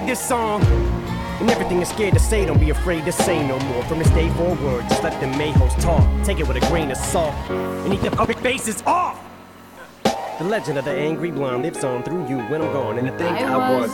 made this song. And everything is scared to say, don't be afraid to say no more. From this day forward, just let the mayhoes talk. Take it with a grain of salt, and eat the public faces off. The legend of the angry blonde lives on through you when I'm gone. And to think I was